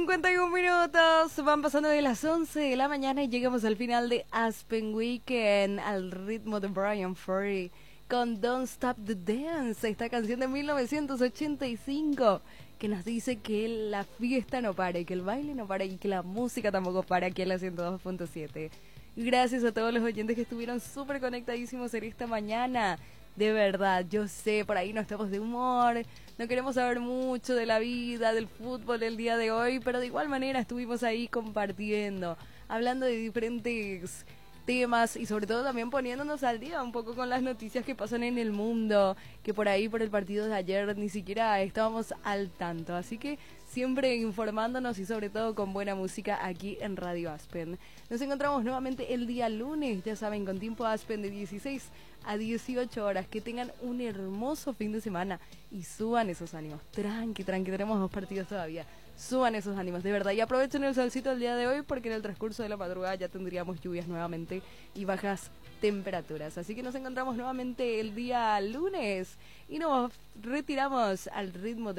51 minutos, van pasando de las 11 de la mañana y llegamos al final de Aspen Weekend al ritmo de Brian Ferry con Don't Stop the Dance, esta canción de 1985 que nos dice que la fiesta no para, que el baile no para y que la música tampoco para aquí en la 102.7. Gracias a todos los oyentes que estuvieron súper conectadísimos en esta mañana. De verdad, yo sé, por ahí no estamos de humor, no queremos saber mucho de la vida, del fútbol del día de hoy, pero de igual manera estuvimos ahí compartiendo, hablando de diferentes temas y sobre todo también poniéndonos al día un poco con las noticias que pasan en el mundo, que por ahí por el partido de ayer ni siquiera estábamos al tanto, así que siempre informándonos y sobre todo con buena música aquí en Radio Aspen. Nos encontramos nuevamente el día lunes, ya saben, con tiempo Aspen de 16 a 18 horas. Que tengan un hermoso fin de semana y suban esos ánimos. Tranqui, tenemos 2 partidos todavía. Suban esos ánimos, de verdad. Y aprovechen el solcito del día de hoy porque en el transcurso de la madrugada ya tendríamos lluvias nuevamente y bajas temperaturas. Así que nos encontramos nuevamente el día lunes y nos retiramos al ritmo de